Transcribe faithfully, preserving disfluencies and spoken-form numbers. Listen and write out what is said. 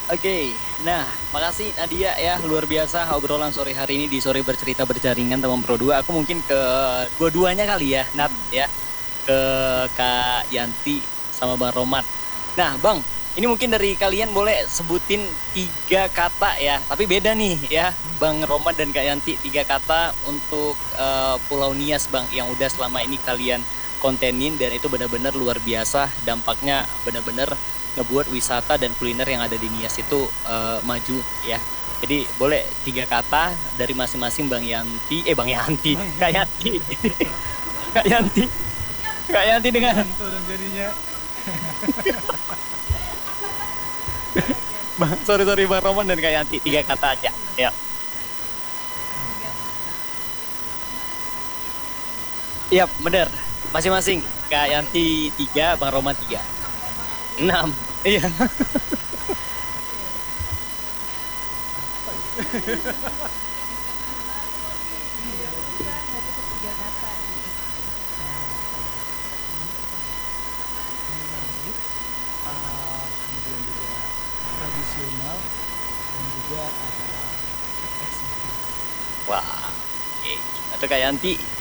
Oke, nah makasih Nadia ya luar biasa obrolan sore hari ini di sore bercerita berjaringan teman Pro dua. Aku mungkin ke dua-duanya kali ya, Nat ya, ke Kak Yanti sama Bang Romat. Nah, Bang, ini mungkin dari kalian boleh sebutin tiga kata ya, tapi beda nih ya, Bang Romat dan Kak Yanti, tiga kata untuk eh, Pulau Nias, Bang, yang udah selama ini kalian kontenin dan itu benar-benar luar biasa, dampaknya benar-benar ngebuat wisata dan kuliner yang ada di Nias itu eh, maju ya. Jadi boleh tiga kata dari masing-masing Bang Yanti, eh Bang Yanti, Bang Kak Yanti. Yanti, Kak Yanti, Kak Yanti dengan Ngantuk dong jadinya. Bang, sorry sorry Bang Roman dan Kak Yanti, tiga kata aja. Ya, iya bener. Masing-masing Kak Yanti tiga, Bang Roman tiga. Enam. Iya. Apa ya? Iya juga nggak cukup tiga kata gitu. Eh, apa ya? Hmm, apa ya? Menarik, uh, kemudian juga tradisional dan juga uh, eksotis. Wah. Oke. Atau Kak Yanti